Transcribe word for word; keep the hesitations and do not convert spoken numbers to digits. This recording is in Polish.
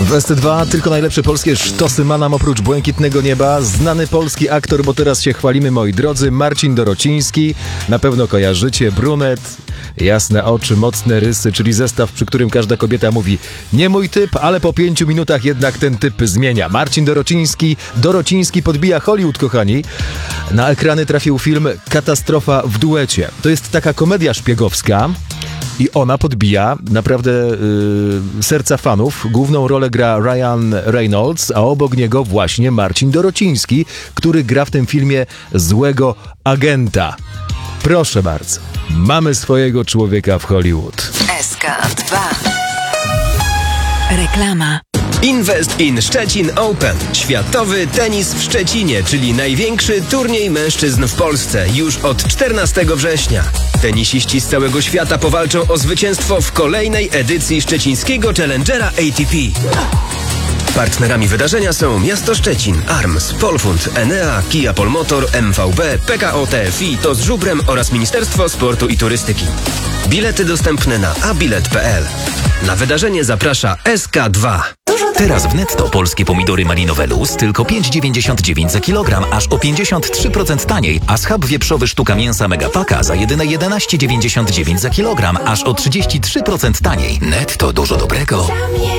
W S T dwa tylko najlepsze polskie sztosy ma nam oprócz Błękitnego Nieba. Znany polski aktor, bo teraz się chwalimy, moi drodzy, Marcin Dorociński. Na pewno kojarzycie, brunet, jasne oczy, mocne rysy, czyli zestaw, przy którym każda kobieta mówi nie mój typ, ale po pięciu minutach jednak ten typ zmienia. Marcin Dorociński, Dorociński podbija Hollywood, kochani. Na ekrany trafił film Katastrofa w duecie. To jest taka komedia szpiegowska. I ona podbija naprawdę yy, serca fanów. Główną rolę gra Ryan Reynolds, a obok niego właśnie Marcin Dorociński, który gra w tym filmie złego agenta. Proszę bardzo, mamy swojego człowieka w Hollywood. S K dwa. Reklama. Invest in Szczecin Open. Światowy tenis w Szczecinie, czyli największy turniej mężczyzn w Polsce już od czternastego września. Tenisiści z całego świata powalczą o zwycięstwo w kolejnej edycji szczecińskiego Challengera A T P. Partnerami wydarzenia są Miasto Szczecin, Arms, Polfund, Enea, Kia Polmotor, M V B, P K O T F I, to z Żubrem oraz Ministerstwo Sportu i Turystyki. Bilety dostępne na a bilet kropka p l. Na wydarzenie zaprasza S K dwa. Teraz w Netto polskie pomidory malinowe Luz tylko pięć dziewięćdziesiąt dziewięć za kilogram, aż o pięćdziesiąt trzy procent taniej, a schab wieprzowy sztuka mięsa Megapaka za jedyne jedenaście dziewięćdziesiąt dziewięć za kilogram, aż o trzydzieści trzy procent taniej. Netto, dużo dobrego.